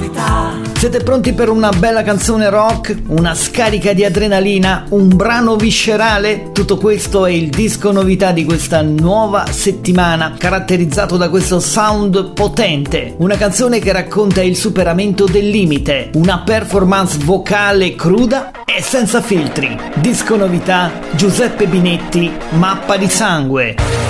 novità. Siete pronti per una bella canzone rock? Una scarica di adrenalina? Un brano viscerale? Tutto questo è il disco novità di questa nuova settimana, caratterizzato da questo sound potente. Una canzone che racconta il superamento del limite, una performance vocale cruda e senza filtri. Disco novità, Giuseppe Binetti, Mappa di sangue.